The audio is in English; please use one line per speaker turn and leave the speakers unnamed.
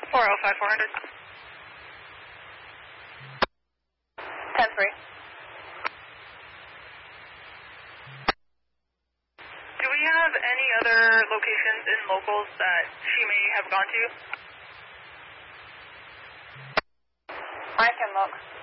405 400. 10-3. Do we have any other locations in locals that she may have gone to?
I can look.